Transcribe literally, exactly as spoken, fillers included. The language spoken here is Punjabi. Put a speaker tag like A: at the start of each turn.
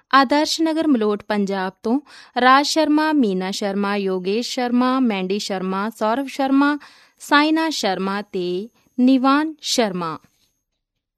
A: ਆਦਰਸ਼ ਨਗਰ ਮਲੋਟ ਪੰਜਾਬ ਤੋਂ ਰਾਜ ਸ਼ਰਮਾ, ਮੀਨਾ ਸ਼ਰਮਾ, ਯੋਗੇਸ਼ ਸ਼ਰਮਾ, ਮੈਂਡੀ ਸ਼ਰਮਾ, ਸੌਰਵ ਸ਼ਰਮਾ, ਸਾਇਨਾ ਸ਼ਰਮਾ ਤੇ ਨਿਵਾਨ ਸ਼ਰਮਾ।